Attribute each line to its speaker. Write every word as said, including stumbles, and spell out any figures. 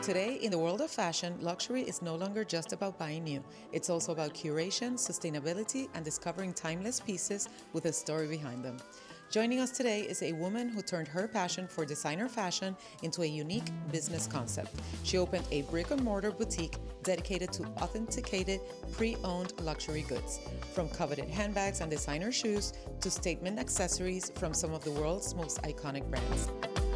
Speaker 1: Today, in the world of fashion, luxury is no longer just about buying new. It's also about curation, sustainability, and discovering timeless pieces with a story behind them. Joining us today is a woman who turned her passion for designer fashion into a unique business concept. She opened a brick-and-mortar boutique dedicated to authenticated, pre-owned luxury goods, from coveted handbags and designer shoes to statement accessories from some of the world's most iconic brands.